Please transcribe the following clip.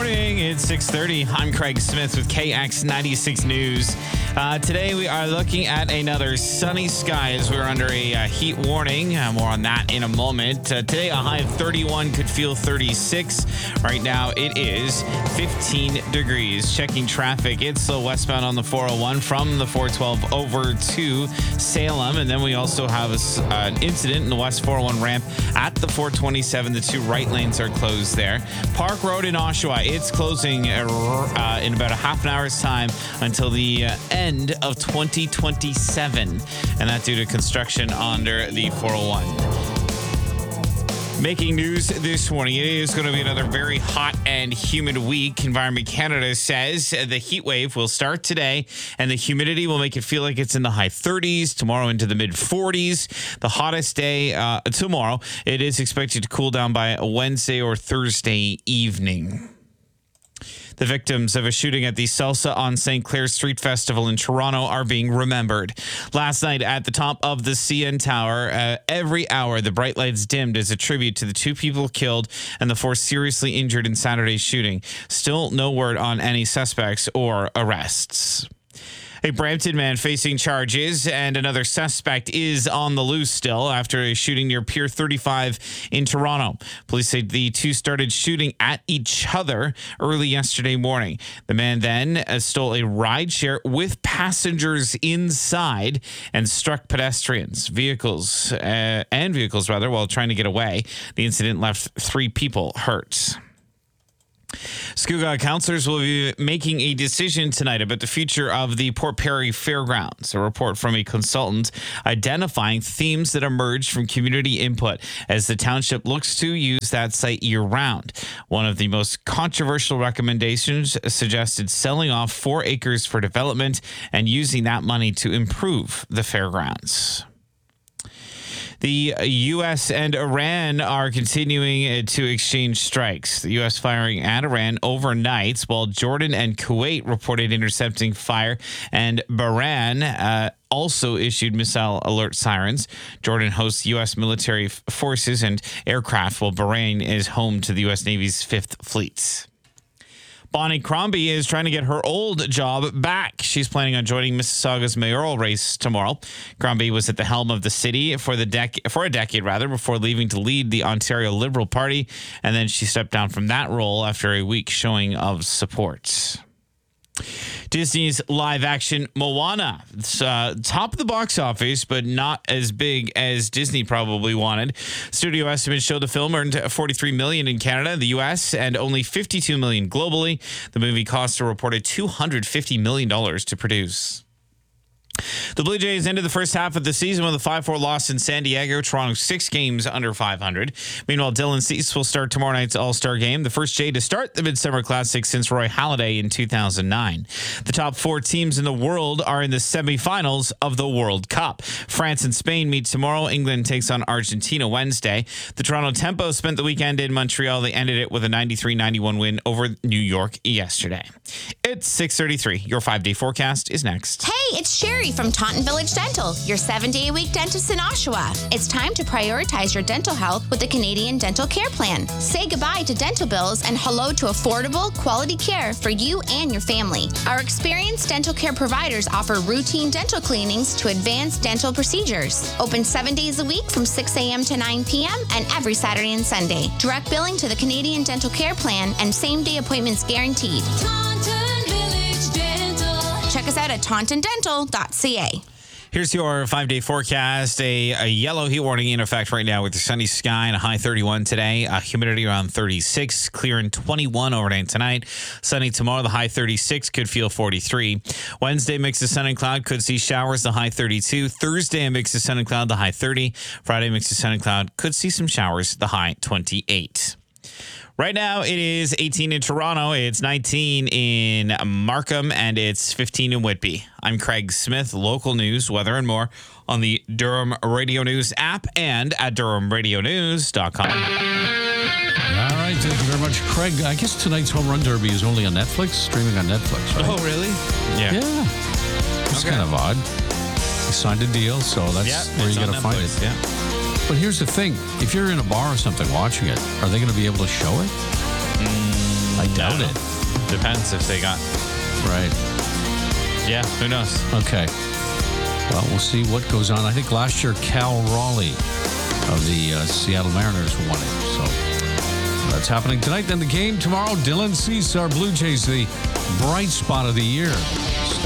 morning. It's 6:30. I'm Craig Smith with KX96 News. Today we are looking at another sunny sky as we're under a heat warning. More on that in a moment. Today a high of 31 could feel 36. Right now it is 15 degrees. Checking traffic. It's slow westbound on the 401 from the 412 over to Salem. And then we also have an incident in the West 401 ramp at the 427. The two right lanes are closed there. Park Road in Oshawa, it's closing in about a half an hour's time until the end of 2027, and that's due to construction under the 401. Making news this morning, it is going to be another very hot and humid week. Environment Canada says the heat wave will start today and the humidity will make it feel like it's in the high 30s, tomorrow into the mid 40s. The hottest day tomorrow. It is expected to cool down by Wednesday or Thursday evening. The victims of a shooting at the Salsa on St. Clair Street Festival in Toronto are being remembered. Last night at the top of the CN Tower, every hour the bright lights dimmed as a tribute to the two people killed and the four seriously injured in Saturday's shooting. Still no word on any suspects or arrests. A Brampton man facing charges and another suspect is on the loose still after a shooting near Pier 35 in Toronto. Police say the two started shooting at each other early yesterday morning. The man then stole a rideshare with passengers inside and struck vehicles while trying to get away. The incident left 3 people hurt. Scugog councillors will be making a decision tonight about the future of the Port Perry Fairgrounds. A report from a consultant identifying themes that emerged from community input as the township looks to use that site year-round. One of the most controversial recommendations suggested selling off 4 acres for development and using that money to improve the fairgrounds. The U.S. and Iran are continuing to exchange strikes. The U.S. firing at Iran overnight, while Jordan and Kuwait reported intercepting fire, and Bahrain also issued missile alert sirens. Jordan hosts U.S. military forces and aircraft, while Bahrain is home to the U.S. Navy's 5th Fleet. Bonnie Crombie is trying to get her old job back. She's planning on joining Mississauga's mayoral race tomorrow. Crombie was at the helm of the city for a decade before leaving to lead the Ontario Liberal Party, and then she stepped down from that role after a weak showing of support. Disney's live-action Moana. It's top of the box office, but not as big as Disney probably wanted. Studio estimates show the film earned $43 million in Canada, the U.S., and only $52 million globally. The movie cost a reported $250 million to produce. The Blue Jays ended the first half of the season with a 5-4 loss in San Diego. Toronto 6 games under 500. Meanwhile, Dylan Cease will start tomorrow night's All-Star game, the first Jay to start the Midsummer Classic since Roy Halladay in 2009. The top 4 teams in the world are in the semifinals of the World Cup. France and Spain meet tomorrow. England takes on Argentina Wednesday. The Toronto Tempo spent the weekend in Montreal. They ended it with a 93-91 win over New York yesterday. It's 6:33. Your 5-day forecast is next. Hey, it's Sherry from Taunton Village Dental, your 7-day-a-week dentist in Oshawa. It's time to prioritize your dental health with the Canadian Dental Care Plan. Say goodbye to dental bills and hello to affordable, quality care for you and your family. Our experienced dental care providers offer routine dental cleanings to advanced dental procedures. Open 7 days a week from 6 a.m. to 9 p.m. and every Saturday and Sunday. Direct billing to the Canadian Dental Care Plan and same-day appointments guaranteed. Check us out at tauntondental.ca. Here's your 5-day forecast. A yellow heat warning in effect right now with a sunny sky and a high 31 today. Humidity around 36. Clear and 21 overnight tonight. Sunny tomorrow. The high 36. Could feel 43. Wednesday, mix of sun and cloud. Could see showers. The high 32. Thursday, a mix of sun and cloud. The high 30. Friday, mix of sun and cloud. Could see some showers. The high 28. Right now, it is 18 in Toronto, it's 19 in Markham, and it's 15 in Whitby. I'm Craig Smith, local news, weather, and more on the Durham Radio News app and at durhamradionews.com. All right, thank you very much, Craig. I guess tonight's Home Run Derby is only on Netflix, streaming on Netflix, right? Oh, really? Yeah. It's kind of odd. He signed a deal, so that's where you got to find it. Yeah. But here's the thing. If you're in a bar or something watching it, are they going to be able to show it? I doubt it. Depends if they got. Right. Yeah, who knows? Okay. Well, we'll see what goes on. I think last year Cal Raleigh of the Seattle Mariners won it. So that's happening tonight. Then the game tomorrow. Dylan Cease, our Blue Jays, the bright spot of the year.